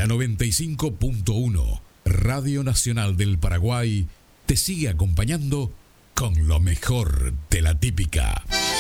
La 95.1, Radio Nacional del Paraguay, te sigue acompañando con lo mejor de la típica.